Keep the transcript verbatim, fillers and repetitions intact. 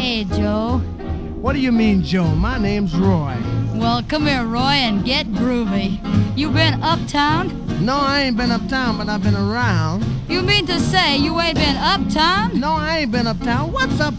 Hey, Joe. What do you mean, Joe? My name's Roy. Well, come here, Roy, and get groovy. You been uptown? No, I ain't been uptown, but I've been around. You mean to say you ain't been uptown? No, I ain't been uptown. What's up